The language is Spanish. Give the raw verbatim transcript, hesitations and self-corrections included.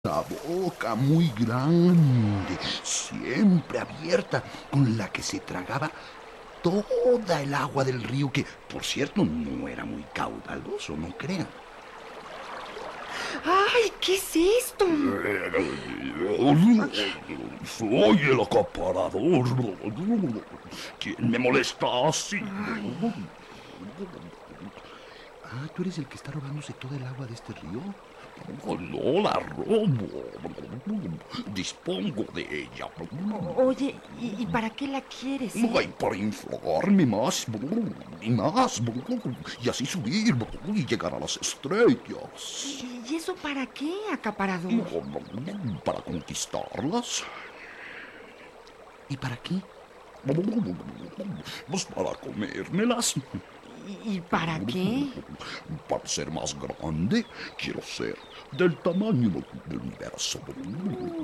Una boca muy grande, siempre abierta, con la que se tragaba toda el agua del río, que, por cierto, no era muy caudaloso, no crean. ¡Ay! ¿Qué es esto? Soy el acaparador. ¿Quién me molesta así? Ay. Ah, ¿tú eres el que está robándose toda el agua de este río? Oh, no la robo. Dispongo de ella. O- Oye, ¿y, y para qué la quieres, eh? Ay, para inflarme más y más, y así subir y llegar a las estrellas. ¿Y, y eso para qué, acaparador? Para conquistarlas. ¿Y para qué? Pues para comérmelas. ¿Y, y para qué? Para ser más grande, quiero ser del tamaño del universo.